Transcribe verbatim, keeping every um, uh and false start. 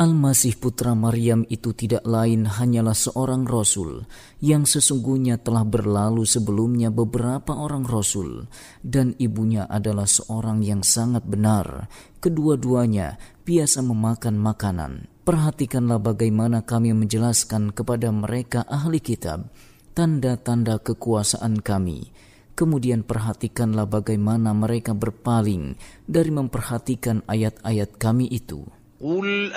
Al-Masih putra Maryam itu tidak lain hanyalah seorang rasul yang sesungguhnya telah berlalu sebelumnya beberapa orang rasul, dan ibunya adalah seorang yang sangat benar. Kedua-duanya biasa memakan makanan. Perhatikanlah bagaimana kami menjelaskan kepada mereka ahli kitab tanda-tanda kekuasaan kami. Kemudian perhatikanlah bagaimana mereka berpaling dari memperhatikan ayat-ayat kami itu. قل